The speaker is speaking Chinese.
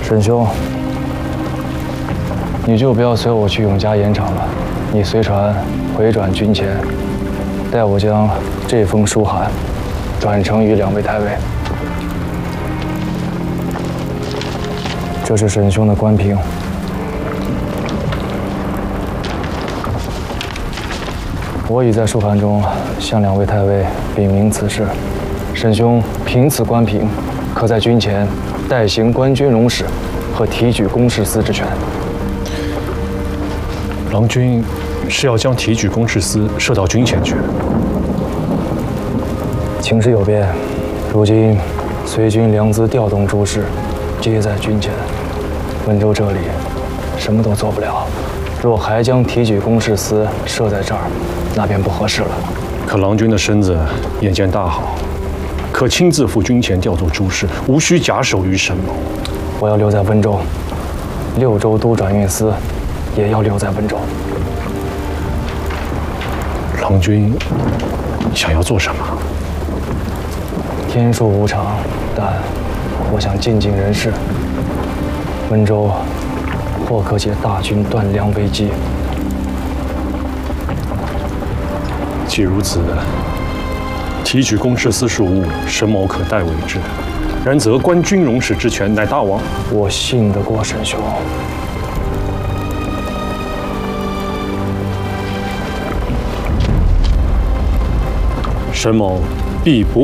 沈兄，你就不要随我去永嘉盐场了，你随船回转军前，待我将这封书函转呈于2位太尉。这是沈兄的官凭。我已在书函中向2位太尉禀明此事。沈兄凭此官凭，可在军前代行官军容使和提举公事司之权。 郎君是要将提举公事司设到军前去？ 情势有变，如今随军良资调动诸事，皆在军前。温州这里什么都做不了。若还将提举公事司设在这儿，那便不合适了。 可郎君的身子眼见大好，可亲自赴军前调度诸事，无需假手于沈某。 我要留在温州，6州都转运司也要留在温州。 郎君想要做什么？ 天数无常，但我想尽尽人事。温州或可解大军断粮危机。 既如此，提举公事司事务，沈某可代为之。然则观军容使之权，乃大王。 我信得过沈兄。 沈某必不